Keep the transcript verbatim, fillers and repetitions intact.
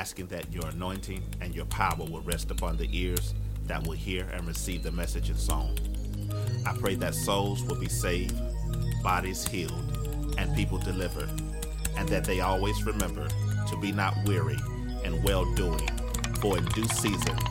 asking that your anointing and your power will rest upon the ears that will hear and receive the message in song. I pray that souls will be saved, bodies healed, and people delivered, and that they always remember to be not weary in well-doing, for in due season